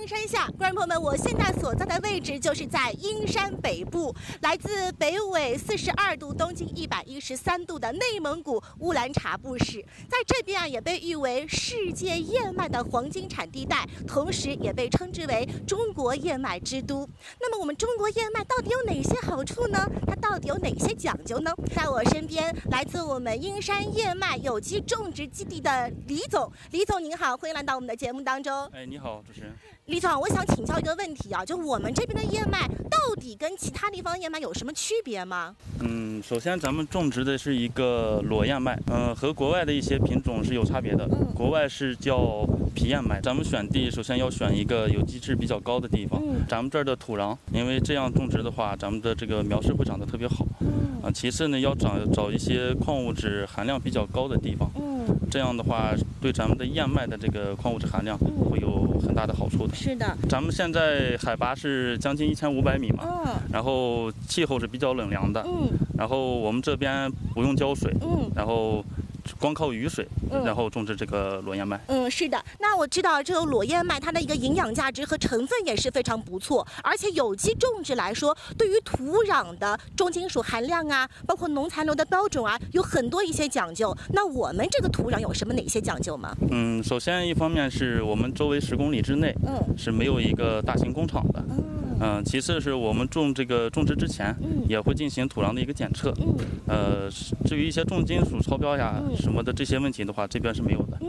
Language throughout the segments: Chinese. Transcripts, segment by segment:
阴山下，观众朋友们，我现在所在的位置就是在阴山北部，来自北纬42度、东经113度的内蒙古乌兰察布市，在这边啊也被誉为世界燕麦的黄金产地带，同时也被称之为中国燕麦之都。那么我们中国燕麦到底有哪些好处呢？它到底有哪些讲究呢？在我身边，来自我们阴山燕麦有机种植基地的李总，李总您好，欢迎来到我们的节目当中。 哎，你好，主持人。 李总，我想请教一个问题啊，就我们这边的燕麦到底跟其他地方燕麦有什么区别吗？ 首先咱们种植的是一个裸燕麦，和国外的一些品种是有差别的。国外是叫皮燕麦，咱们选地首先要选一个有机质比较高的地方。咱们这儿的土壤，因为这样种植的话，咱们的这个苗式会长得特别好。其次呢，要找一些矿物质含量比较高的地方。这样的话，对咱们的燕麦的这个矿物质含量会有很大的好处的。 是的， 咱们现在海拔是将近1500米嘛，然后气候是比较冷凉的，然后我们这边不用浇水，然后光靠雨水，然后种植这个裸燕麦。 是的。那我知道这个裸燕麦它的一个营养价值和成分也是非常不错，而且有机种植来说，对于土壤的重金属含量啊，包括农残留的标准啊，有很多一些讲究。那我们这个土壤有什么哪些讲究吗？ 首先一方面是我们周围10公里之内，是没有一个大型工厂的。其次是我们种植之前，也会进行土壤的一个检测。至于一些重金属超标呀什么的这些问题的话，这边是没有的。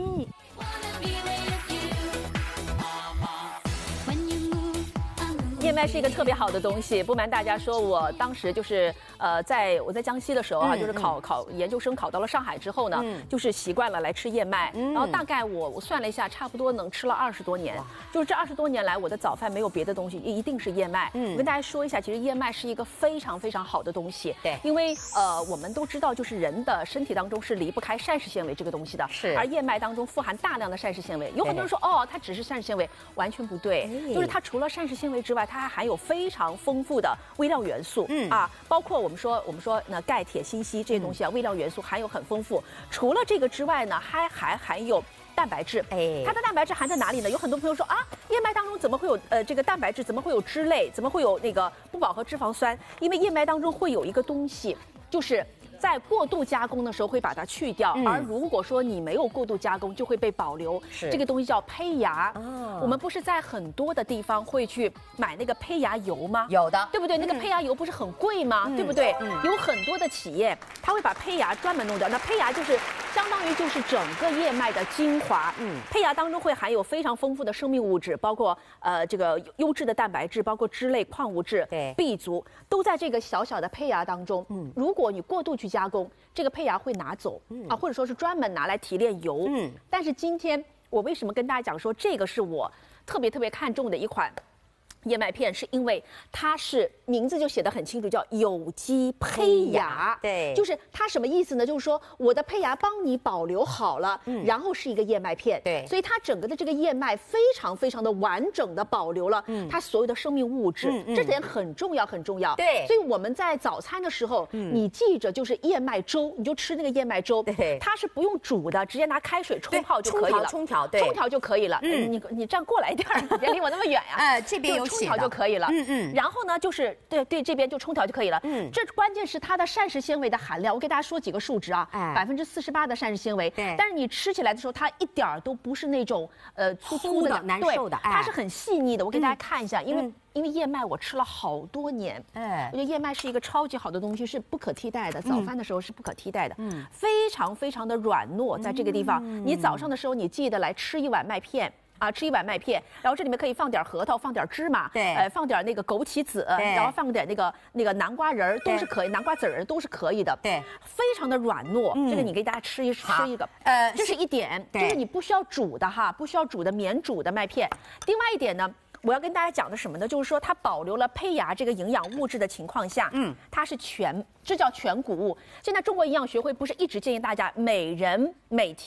燕麦是一个特别好的东西，不瞒大家说，我当时就是我在江西的时候啊，就是考研究生考到了上海之后呢，就是习惯了来吃燕麦，然后大概我算了一下，差不多能吃了20多年，就是这20多年来，我的早饭没有别的东西，一定是燕麦。我跟大家说一下，其实燕麦是一个非常非常好的东西，对，因为我们都知道，就是人的身体当中是离不开膳食纤维这个东西的，是，而燕麦当中富含大量的膳食纤维，有很多人说哦，它只是膳食纤维，完全不对，就是它除了膳食纤维之外，它还含有非常丰富的微量元素，包括我们说那钙、铁、锌、硒这些东西啊，微量元素含有很丰富。除了这个之外呢，还含有蛋白质。它的蛋白质含在哪里呢？有很多朋友说啊，燕麦当中怎么会有这个蛋白质？怎么会有脂类？怎么会有那个不饱和脂肪酸？因为燕麦当中会有一个东西，就是在过度加工的时候会把它去掉，而如果说你没有过度加工，就会被保留。这个东西叫胚芽。我们不是在很多的地方会去买那个胚芽油吗？有的，对不对？那个胚芽油不是很贵吗？对不对？有很多的企业，它会把胚芽专门弄掉。那胚芽就是相当于就是整个燕麦的精华。胚芽当中会含有非常丰富的生命物质，包括这个优质的蛋白质，包括脂类、矿物质、B 族，都在这个小小的胚芽当中。如果你过度去加工，这个胚芽会拿走或者说是专门拿来提炼油。但是今天我为什么跟大家讲说这个是我特别看重的一款燕麦片，是因为它是名字就写得很清楚，叫有机胚芽。对，就是它什么意思呢？就是说我的胚芽帮你保留好了，然后是一个燕麦片。对，所以它整个的这个燕麦非常的完整的保留了它所有的生命物质，这点很重要。对，所以我们在早餐的时候，你记着就是燕麦粥，你就吃那个燕麦粥，它是不用煮的，直接拿开水冲泡就可以了，冲调就可以了。你站过来一点，别离我那么远呀。这边有冲调就可以了。然后呢，就是对这边就冲调就可以了。这关键是它的膳食纤维的含量，我给大家说几个数值啊，48%的膳食纤维。但是你吃起来的时候，它一点儿都不是那种粗的难受的，它是很细腻的。我给大家看一下，因为燕麦我吃了好多年，我觉得燕麦是一个超级好的东西，是不可替代的。早饭的时候是不可替代的，非常的软糯。在这个地方，你早上的时候你记得来吃一碗麦片。吃一碗麦片，然后这里面可以放点核桃，放点芝麻，放点那个枸杞子，然后放点那个南瓜仁儿都是可以，南瓜籽儿都是可以的，非常的软糯。这个你给大家吃一个，这是一点，就是你不需要煮的哈，不需要煮的免煮的麦片。另外一点呢，我要跟大家讲的什么呢？就是说它保留了胚芽这个营养物质的情况下，它是这叫全谷物。现在中国营养学会不是一直建议大家每人每天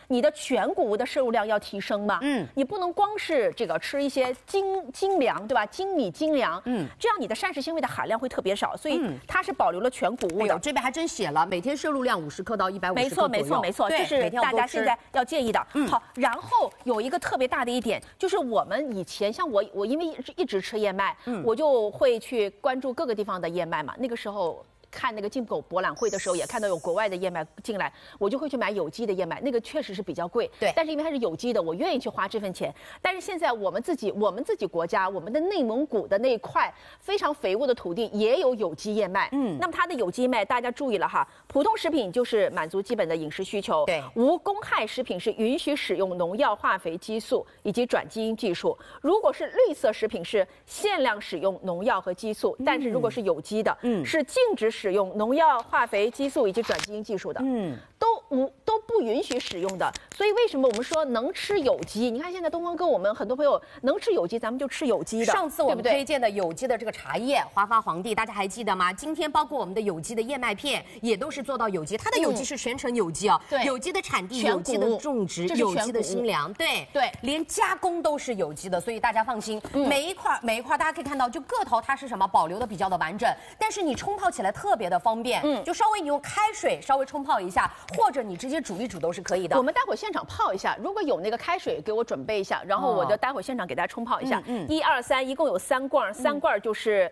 你的全谷物的摄入量要提升嘛。你不能光是这个吃一些精粮，对吧？精米精粮，这样你的膳食纤维的含量会特别少，所以它是保留了全谷物的。 这边还真写了，每天摄入量50克到150克左右。 没错，这是大家现在要建议的。好，然后有一个特别大的一点，就是我们以前像我因为一直吃燕麦，我就会去关注各个地方的燕麦嘛。那个时候看那个进口博览会的时候，也看到有国外的燕麦进来，我就会去买有机的燕麦，那个确实是比较贵， 对。 但是因为它是有机的，我愿意去花这份钱。但是现在我们自己国家，我们的内蒙古的那一块非常肥沃的土地也有有机燕麦，那么它的有机燕麦大家注意了哈，普通食品就是满足基本的饮食需求， 对。 无公害食品是允许使用农药、化肥、激素以及转基因技术。如果是绿色食品是限量使用农药和激素，但是如果是有机的，是禁止使用农药、化肥、激素以及转基因技术的，都不允许使用的。所以为什么我们说能吃有机？你看现在东方哥，我们很多朋友能吃有机，咱们就吃有机的。 上次我们推荐的有机的这个茶叶华发皇帝，大家还记得吗？今天包括我们的有机的燕麦片，也都是做到有机，它的有机是全程有机哦， 对， 有机的产地、有机的种植、有机的新粮，对，连加工都是有机的，所以大家放心，每一块大家可以看到，就个头它是什么保留的比较的完整，但是你冲泡起来特别的方便，就稍微你用开水稍微冲泡一下，或者你直接煮一煮都是可以的。 我们待会儿现场泡一下，如果有那个开水给我准备一下，然后我就待会儿现场给大家冲泡一下。1、2、3，一共有3罐，3罐就是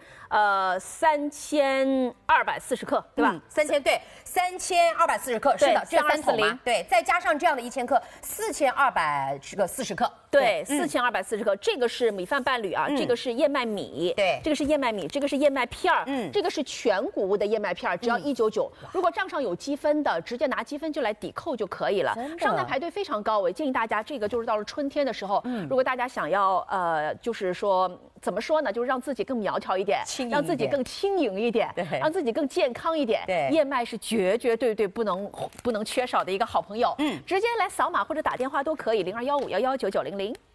3240克，对吧 3240克，是的，这3桶吗？对，再加上这样的1000克，4240克。 对，4240克，这个是米饭伴侣啊，这个是燕麦米， 对， 这个是燕麦米，这个是燕麦片儿，这个是全谷物的燕麦片儿，只要199。如果账上有积分的，直接拿积分就来抵扣就可以了。上单排队非常高，我建议大家，这个就是到了春天的时候，如果大家想要就是说怎么说呢，就是让自己更苗条一点，让自己更轻盈一点，让自己更健康一点。 对， 燕麦是绝对不能缺少的一个好朋友。直接来扫码或者打电话都可以，0215119900。